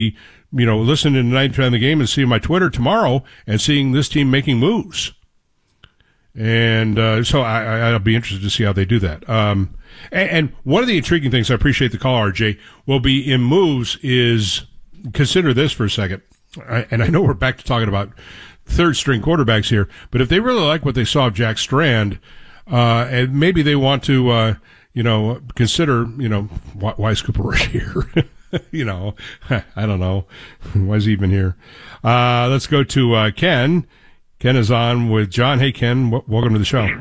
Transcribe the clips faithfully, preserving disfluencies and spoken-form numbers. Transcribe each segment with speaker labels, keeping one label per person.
Speaker 1: you know, listening to Night Time of the Game and seeing my Twitter tomorrow and seeing this team making moves. And uh, so I, I'll be interested to see how they do that. Um, and, and one of the intriguing things, I appreciate the call, R J, will be in moves is, consider this for a second. I, and I know we're back to talking about third-string quarterbacks here, but if they really like what they saw of Jack Strand, uh, and maybe they want to, uh, you know, consider, you know, why, why is Cooper Rush here? you know, I don't know. Why is he even here? Uh, let's go to uh, Ken. Ken is on with John. Hey, Ken, w- welcome to the show.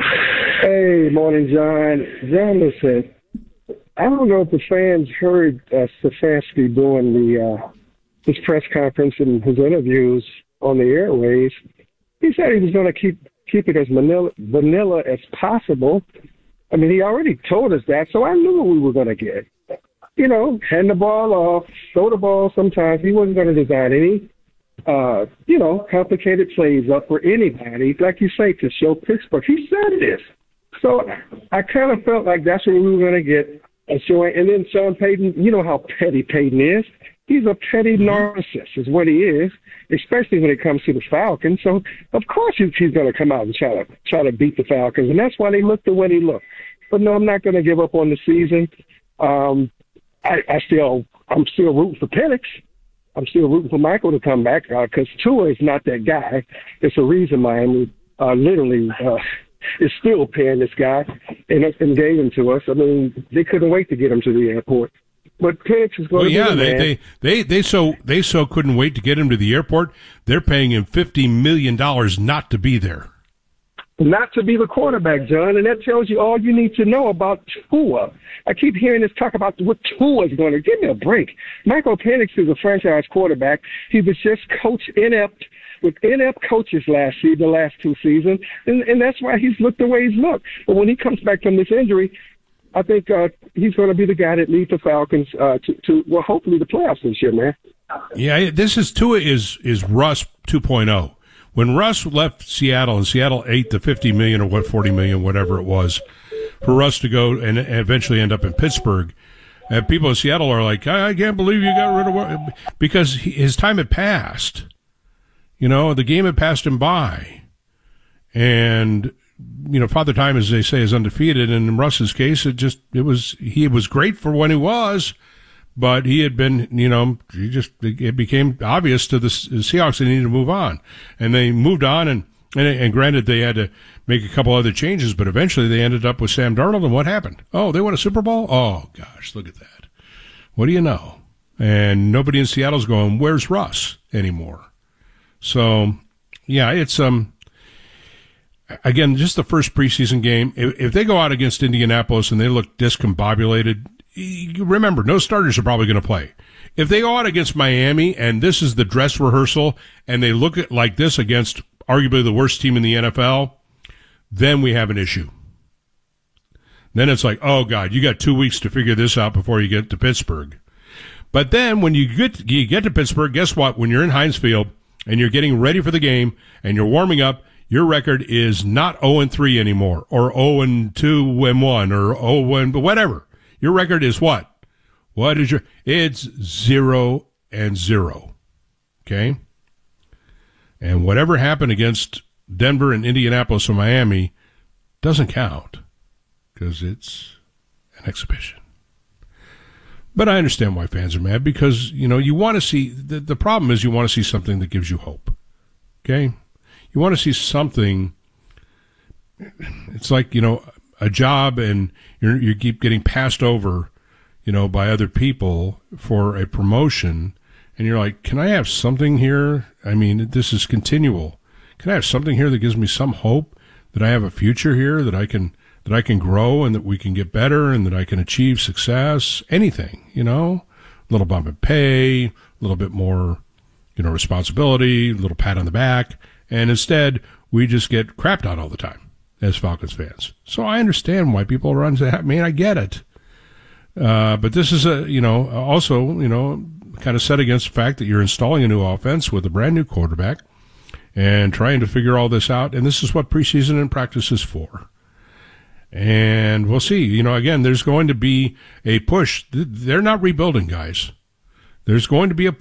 Speaker 2: Hey, morning, John. John, listen, I don't know if the fans heard uh, Stefanski doing the uh, his press conference and his interviews on the airwaves. He said he was going to keep keep it as vanilla, vanilla as possible. I mean, he already told us that, so I knew what we were going to get. You know, hand the ball off, throw the ball sometimes. He wasn't going to design any, uh, you know, complicated plays up for anybody. Like you say, to show Pittsburgh. He said this. So I kind of felt like that's what we were going to get. And, so, and then Sean Payton, you know how petty Payton is. He's a petty narcissist is what he is, especially when it comes to the Falcons. So, of course, he's, he's going to come out and try to try to beat the Falcons, and that's why they look the way they look. But, no, I'm not going to give up on the season. Um, I, I still, I'm still rooting for Penix. I'm still rooting for Michael to come back because uh, Tua is not that guy. It's a reason Miami uh, literally uh, is still paying this guy and, and gave him to us. I mean, they couldn't wait to get him to the airport. But Penix is going
Speaker 1: well,
Speaker 2: to
Speaker 1: yeah,
Speaker 2: be the
Speaker 1: they,
Speaker 2: man.
Speaker 1: they they they so they so couldn't wait to get him to the airport. They're paying him fifty million dollars not to be there.
Speaker 2: Not to be the quarterback, John, and that tells you all you need to know about Tua. I keep hearing this talk about what Tua is going to. Give me a break. Michael Penix is a franchise quarterback. He was just coach inept with inept coaches last season, the last two seasons, and, and that's why he's looked the way he's looked. But when he comes back from this injury, I think uh, he's going to be the guy that leads the Falcons uh, to, to, well, hopefully the playoffs this year, man.
Speaker 1: Yeah, this is Tua is is Russ two point oh. When Russ left Seattle and Seattle ate the fifty million dollars or what forty million dollars, whatever it was, for Russ to go and eventually end up in Pittsburgh, and people in Seattle are like, I, I can't believe you got rid of Russ, because he, his time had passed. You know, the game had passed him by, and you know, Father Time, as they say, is undefeated. And in Russ's case, it just, it was, he was great for when he was, but he had been, you know, he just, it became obvious to the Seahawks they needed to move on. And they moved on, and, and, and granted, they had to make a couple other changes, but eventually they ended up with Sam Darnold, and what happened? Oh, they won a Super Bowl? Oh, gosh, look at that. What do you know? And nobody in Seattle's going, where's Russ anymore? So, yeah, it's, um, again, just the first preseason game. If, if they go out against Indianapolis and they look discombobulated, you remember, no starters are probably going to play. If they go out against Miami and this is the dress rehearsal and they look at like this against arguably the worst team in the N F L, then we have an issue. Then it's like, oh, God, you got two weeks to figure this out before you get to Pittsburgh. But then when you get, you get to Pittsburgh, guess what? When you're in Heinz Field and you're getting ready for the game and you're warming up, your record is not oh and three anymore, or oh and two and one, or oh and whatever. Your record is what? What is your? It's zero and zero. Okay? And whatever happened against Denver and Indianapolis and Miami doesn't count because it's an exhibition. But I understand why fans are mad because, you know, you want to see, the, the problem is you want to see something that gives you hope. Okay? You want to see something. It's like, you know, a job and you're, you keep getting passed over, you know, by other people for a promotion. And you're like, can I have something here? I mean, this is continual. Can I have something here that gives me some hope that I have a future here, that I can, that I can grow and that we can get better and that I can achieve success? Anything, you know, a little bump in pay, a little bit more, you know, responsibility, a little pat on the back. And instead, we just get crapped on all the time as Falcons fans. So I understand why people are unhappy. I mean, I get it. Uh, but this is a, you know, also, you know, kind of set against the fact that you're installing a new offense with a brand new quarterback and trying to figure all this out. And this is what preseason and practice is for. And we'll see. You know, again, there's going to be a push. They're not rebuilding, guys. There's going to be a